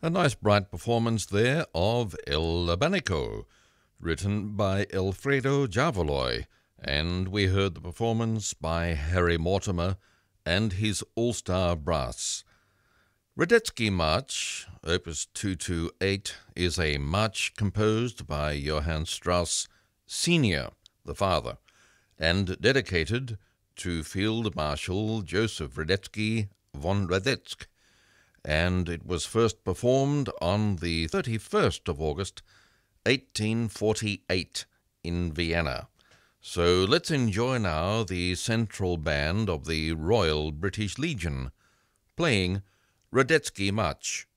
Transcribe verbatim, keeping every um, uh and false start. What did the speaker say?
A nice bright performance there of El Abanico, written by Alfredo Javoloy, and we heard the performance by Harry Mortimer and his all-star brass. Radetzky March, opus two twenty-eight, is a march composed by Johann Strauss Senior, the father, and dedicated to Field Marshal Joseph Radetzky von Radetzky, and it was first performed on the thirty-first of August, eighteen forty-eight, in Vienna. So let's enjoy now the central band of the Royal British Legion, playing Radetzky March.